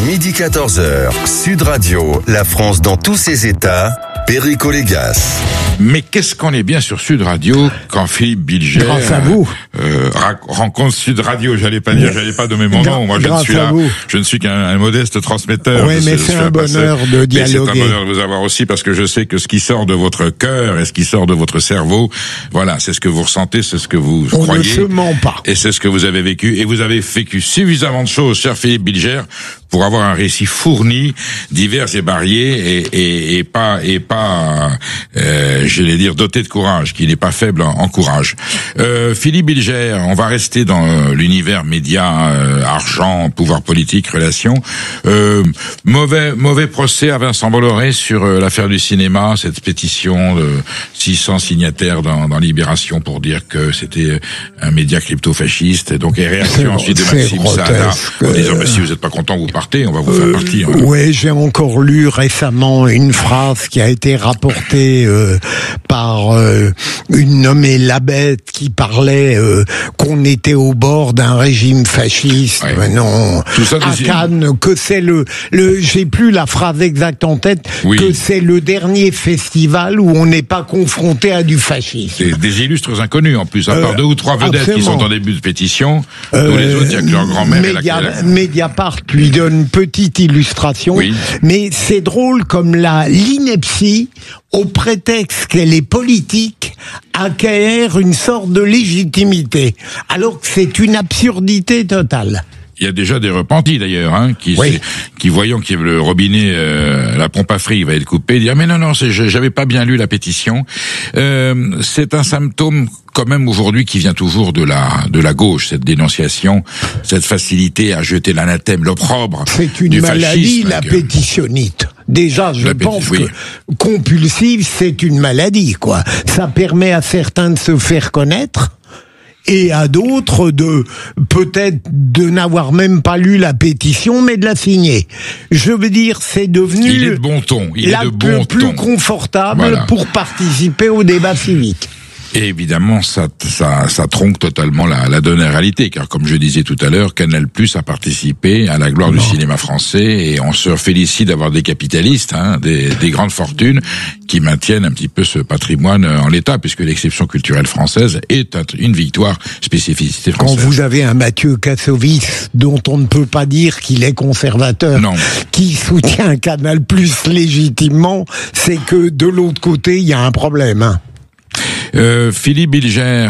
Midi 14h, Sud Radio, la France dans tous ses états, Perico Légas. Mais qu'est-ce qu'on est bien sur Sud Radio quand Philippe Bilger grâce à vous rencontre Sud Radio. J'allais pas nommer mon nom. Moi, je ne suis qu'un modeste transmetteur. Oui, mais c'est un bonheur de dialoguer. C'est un bonheur de vous avoir aussi parce que je sais que ce qui sort de votre cœur et ce qui sort de votre cerveau, voilà, c'est ce que vous ressentez, c'est ce que vous croyez. On ne se ment pas. Et c'est ce que vous avez vécu. Et vous avez vécu suffisamment de choses, cher Philippe Bilger, pour avoir un récit fourni, divers et varié, et pas, j'allais dire doté de courage, qui n'est pas faible en courage. Philippe Bilger, on va rester dans l'univers média, argent, pouvoir politique, relations. Mauvais procès à Vincent Bolloré sur l'affaire du cinéma, cette pétition de 600 signataires dans Libération pour dire que c'était un média crypto-fasciste. Et donc, et réaction ensuite de Maxime Saada en disant, mais si vous n'êtes pas content, vous partez, on va vous faire partir. Oui, j'ai encore lu récemment une phrase qui a été rapportée par une nommée Labette qui parlait qu'on était au bord d'un régime fasciste. Ouais. Mais non, tout ça, à Cannes, que c'est le j'ai plus la phrase exacte en tête, oui. Que c'est le dernier festival où on n'est pas confronté à du fascisme. Des illustres inconnus en plus, à part 2 ou 3 vedettes absolument. qui sont en début de pétition, tous les autres, il y a que leur grand-mère et la Mediapart lui donne une petite illustration, oui. Mais c'est drôle comme l'ineptie, au prétexte qu'elle est politique, acquiert une sorte de légitimité, alors que c'est une absurdité totale. Il y a déjà des repentis d'ailleurs, qui voyant que le robinet, la pompe à fric va être coupée, disent mais non, j'avais pas bien lu la pétition. C'est un symptôme quand même aujourd'hui qui vient toujours de la gauche, cette dénonciation, cette facilité à jeter l'anathème, l'opprobre. C'est une maladie, la pétitionnite. Déjà, je pense que compulsive, c'est une maladie, quoi. Ça permet à certains de se faire connaître. Et à d'autres peut-être de n'avoir même pas lu la pétition, mais de la signer. Je veux dire, c'est devenu il est de bon ton. le plus confortable pour participer au débat civique. Et évidemment, ça tronque totalement la donnée réalité, car comme je disais tout à l'heure, Canal+ a participé à la gloire du cinéma français, et on se félicite d'avoir des capitalistes, des grandes fortunes, qui maintiennent un petit peu ce patrimoine en l'état, puisque l'exception culturelle française est une victoire spécificité française. Quand vous avez un Mathieu Kassovitz, dont on ne peut pas dire qu'il est conservateur, qui soutient Canal+ légitimement, c'est que de l'autre côté, il y a un problème, Philippe Bilger,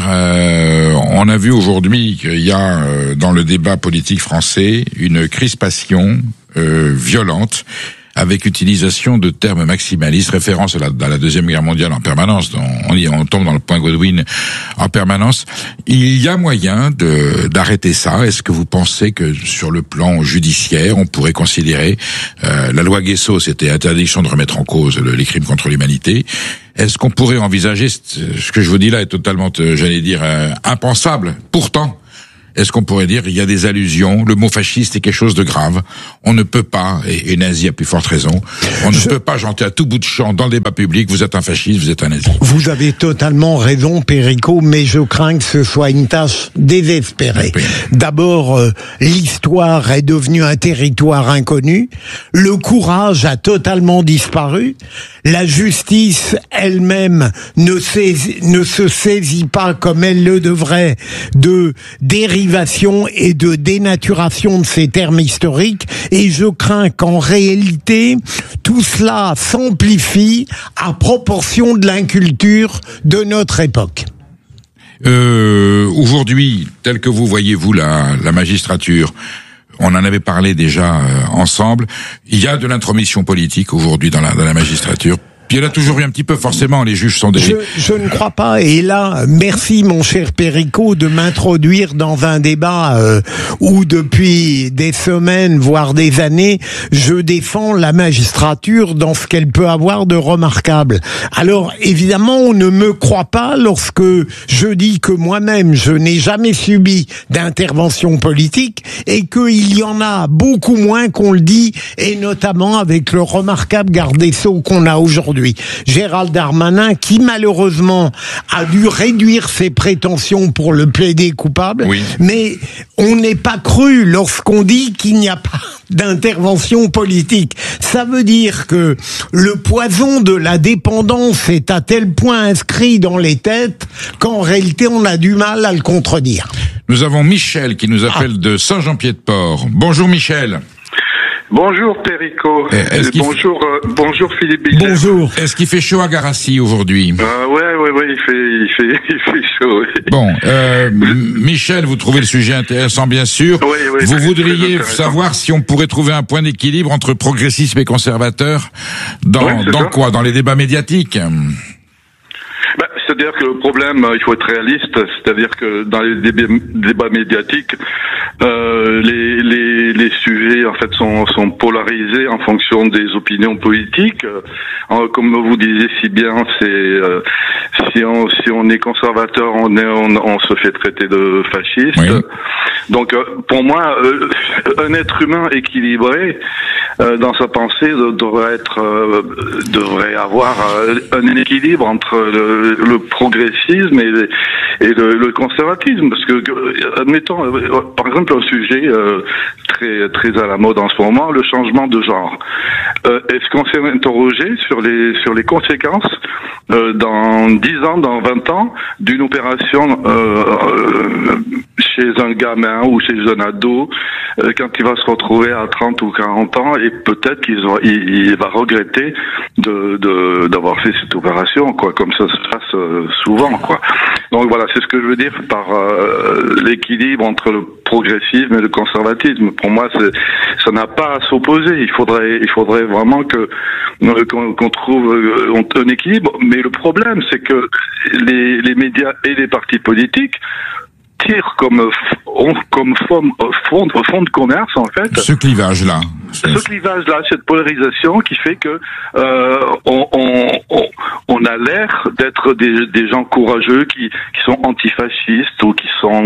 on a vu aujourd'hui qu'il y a dans le débat politique français une crispation violente avec utilisation de termes maximalistes, référence à la Deuxième Guerre mondiale en permanence. On tombe dans le point Godwin en permanence. Il y a moyen d'arrêter ça. Est-ce que vous pensez que sur le plan judiciaire, on pourrait considérer la loi Guesso, c'était interdiction de remettre en cause les crimes contre l'humanité. Est-ce qu'on pourrait envisager, ce que je vous dis là est totalement, j'allais dire, impensable. Pourtant, est-ce qu'on pourrait dire, il y a des allusions, le mot fasciste est quelque chose de grave, on ne peut pas, et Nazi a plus forte raison, on ne peut pas chanter à tout bout de champ dans le débat public, vous êtes un fasciste, vous êtes un nazi. Vous avez totalement raison, Perico, mais je crains que ce soit une tâche désespérée. Oui. D'abord, l'histoire est devenue un territoire inconnu, le courage a totalement disparu, la justice elle-même ne se saisit pas comme elle le devrait de dérivation et de dénaturation de ces termes historiques, et je crains qu'en réalité tout cela s'amplifie à proportion de l'inculture de notre époque. Aujourd'hui, tel que vous voyez-vous la magistrature, on en avait parlé déjà ensemble, il y a de l'intromission politique aujourd'hui dans la magistrature. Il y en a toujours eu un petit peu, forcément, les juges sont des... Je ne crois pas, et là, merci mon cher Perico de m'introduire dans un débat où depuis des semaines, voire des années, je défends la magistrature dans ce qu'elle peut avoir de remarquable. Alors, évidemment, on ne me croit pas lorsque je dis que moi-même, je n'ai jamais subi d'intervention politique, et qu'il y en a beaucoup moins qu'on le dit, et notamment avec le remarquable garde des Sceaux qu'on a aujourd'hui. aujourd'hui. Gérald Darmanin, qui malheureusement a dû réduire ses prétentions pour le plaider coupable, oui. Mais on n'est pas cru lorsqu'on dit qu'il n'y a pas d'intervention politique. Ça veut dire que le poison de la dépendance est à tel point inscrit dans les têtes qu'en réalité on a du mal à le contredire. Nous avons Michel qui nous appelle de Saint-Jean-Pied-de-Port. Bonjour Michel. Bonjour Perico. Bonjour Philippe Bilger. Bonjour. Est-ce qu'il fait chaud à Garassi aujourd'hui? Ouais, il fait chaud. Oui. Bon, Michel, vous trouvez le sujet intéressant, bien sûr. Oui, vous voudriez savoir si on pourrait trouver un point d'équilibre entre progressisme et conservateur dans quoi? Dans les débats médiatiques? C'est-à-dire que le problème, il faut être réaliste, c'est-à-dire que dans les débats médiatiques, les sujets en fait sont polarisés en fonction des opinions politiques. Comme vous disiez si bien, si on est conservateur, on se fait traiter de fasciste. Oui. Donc pour moi, un être humain équilibré dans sa pensée devrait avoir un équilibre entre le progressisme et le conservatisme, parce que admettons par exemple un sujet très très à la mode en ce moment, le changement de genre. Est-ce qu'on s'est interrogé sur les conséquences dans 10 ans, dans 20 ans d'une opération chez un gamin ou chez un ado quand il va se retrouver à 30 ou 40 ans et peut-être qu'il va regretter d'avoir fait cette opération, quoi, comme ça se passe souvent, quoi. Donc voilà, c'est ce que je veux dire par l'équilibre entre le progressisme et le conservatisme. Pour moi, ça n'a pas à s'opposer. Il faudrait vraiment qu'on trouve un équilibre. Mais le problème, c'est que les médias et les partis politiques tirent comme fond de commerce, en fait. Ce clivage-là, cette polarisation qui fait que on a l'air d'être des gens courageux qui sont antifascistes ou qui sont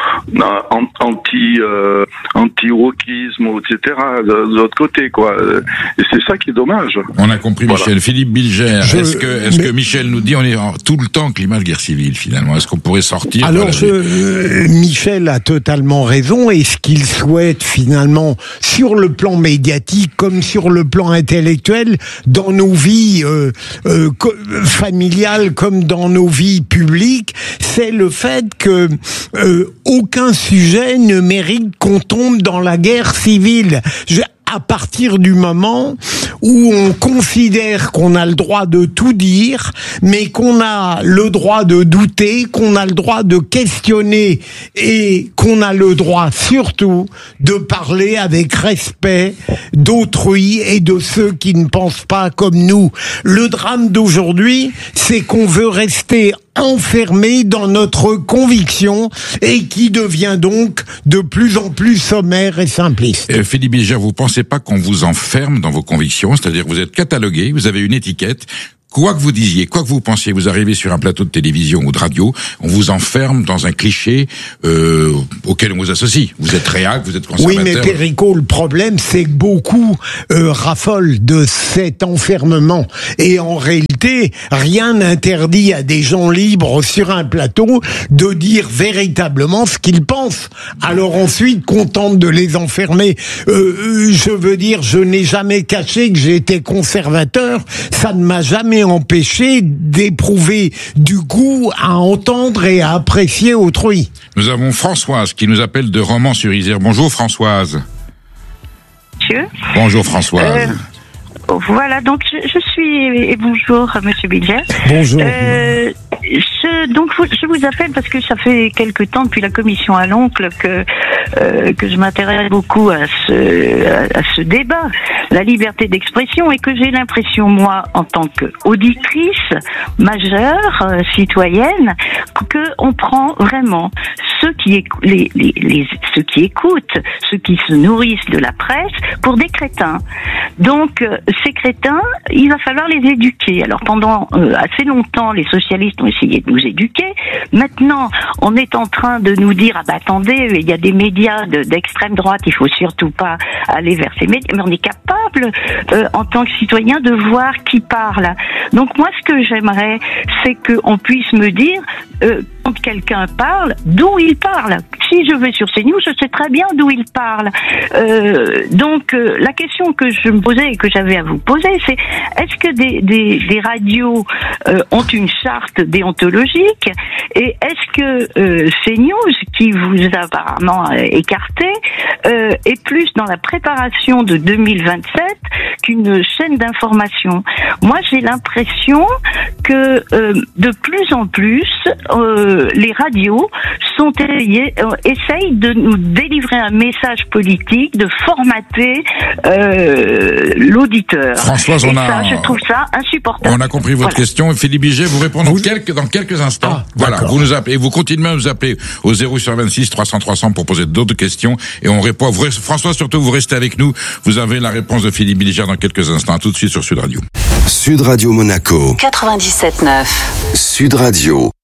anti-wokisme, etc. De l'autre côté, quoi. Et c'est ça qui est dommage. On a compris, voilà. Michel. Philippe Bilger, est-ce que Michel nous dit on est tout le temps climat de guerre civile, finalement? Est-ce qu'on pourrait sortir? Alors, Michel a totalement raison, et ce qu'il souhaite finalement sur le plan médiatique comme sur le plan intellectuel, dans nos vies familiales comme dans nos vies publiques, c'est le fait que aucun sujet ne mérite qu'on tombe dans la guerre civile. À partir du moment où on considère qu'on a le droit de tout dire, mais qu'on a le droit de douter, qu'on a le droit de questionner et qu'on a le droit surtout de parler avec respect d'autrui et de ceux qui ne pensent pas comme nous. Le drame d'aujourd'hui, c'est qu'on veut rester enfermé dans notre conviction et qui devient donc de plus en plus sommaire et simpliste. Philippe Bilger, vous pensez pas qu'on vous enferme dans vos convictions? C'est-à-dire que vous êtes catalogué, vous avez une étiquette. Quoi que vous disiez, quoi que vous pensiez, vous arrivez sur un plateau de télévision ou de radio, on vous enferme dans un cliché auquel on vous associe. Vous êtes réac, vous êtes conservateur. Oui, mais Perico, le problème, c'est que beaucoup raffolent de cet enfermement. Et en réalité, rien n'interdit à des gens libres sur un plateau de dire véritablement ce qu'ils pensent. Alors ensuite, qu'on tente de les enfermer. Je veux dire, je n'ai jamais caché que j'étais conservateur. Ça ne m'a jamais empêché d'éprouver du goût à entendre et à apprécier autrui. Nous avons Françoise qui nous appelle de Romans-sur-Isère. Bonjour Françoise. Monsieur. Bonjour Françoise. Voilà, donc je suis... Et bonjour Monsieur Bilger. Bonjour. Je vous appelle parce que ça fait quelque temps depuis la commission à l'oncle que je m'intéresse beaucoup à ce débat, la liberté d'expression, et que j'ai l'impression, moi, en tant qu'auditrice majeure, citoyenne, que on prend vraiment ceux qui écoutent, ceux qui se nourrissent de la presse pour des crétins. Donc ces crétins, il va falloir les éduquer. Alors pendant assez longtemps, les socialistes ont essayer de nous éduquer. Maintenant, on est en train de nous dire, attendez, il y a des médias d'extrême droite, il faut surtout pas aller vers ces médias, mais on est capable, en tant que citoyen, de voir qui parle. Donc moi, ce que j'aimerais, c'est qu'on puisse me dire, quand quelqu'un parle, d'où il parle. Si je vais sur CNews, je sais très bien d'où il parle. Donc, la question que je me posais et que j'avais à vous poser, c'est est-ce que des radios ont une charte déontologique, et est-ce que CNews, qui vous a apparemment écarté, est plus dans la préparation de 2027 qu'une chaîne d'information? Moi, j'ai l'impression que de plus en plus, les radios essayent de nous délivrer un message politique, de formater l'auditeur. Françoise, je trouve ça insupportable. On a compris votre question. Philippe Bilger vous répond dans quelques instants. Voilà, vous nous appelez, vous continuez à nous appeler au 0826 300 300 pour poser d'autres questions, et on répond. François, surtout, vous restez avec nous. Vous avez la réponse de Philippe Bilger dans quelques instants. Tout de suite sur Sud Radio. Sud Radio Monaco. 97.9. Sud Radio.